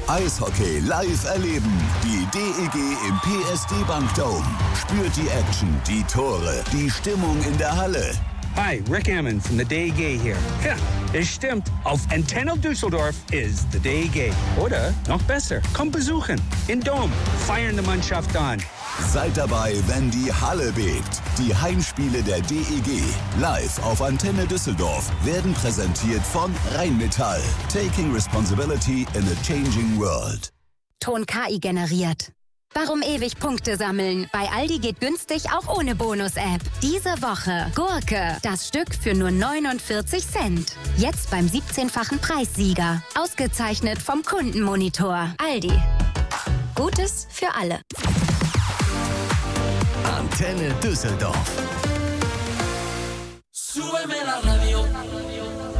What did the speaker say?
Eishockey live erleben. Die DEG im PSD Bank Dome. Spürt die Action, die Tore, die Stimmung in der Halle. Hi, Rick Ammon from the DEG here. Ja, es stimmt. Auf Antenne Düsseldorf ist the DEG. Oder noch besser, kommt besuchen. In Dome. Feiern die Mannschaft an. Seid dabei, wenn die Halle bebt. Die Heimspiele der DEG, live auf Antenne Düsseldorf, werden präsentiert von Rheinmetall. Taking responsibility in a changing world. Ton KI generiert. Warum ewig Punkte sammeln? Bei Aldi geht günstig auch ohne Bonus-App. Diese Woche Gurke, das Stück für nur 49 Cent. Jetzt beim 17-fachen Preissieger. Ausgezeichnet vom Kundenmonitor. Aldi. Gutes für alle. Antenne Düsseldorf. Súbeme la radio.